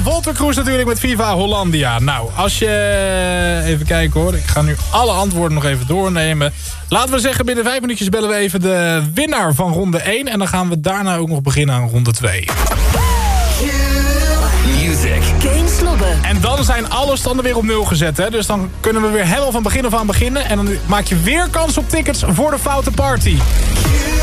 Volta Cruise natuurlijk met Viva Hollandia. Nou, als je... Even kijken hoor. Ik ga nu alle antwoorden nog even doornemen. Laten we zeggen, binnen 5 minuutjes bellen we even de winnaar van ronde 1. En dan gaan we daarna ook nog beginnen aan ronde 2. Music. Game Slobben. En dan zijn alle standen weer op 0 gezet. Hè? Dus dan kunnen we weer helemaal van begin af aan beginnen. En dan maak je weer kans op tickets voor de Foute Party.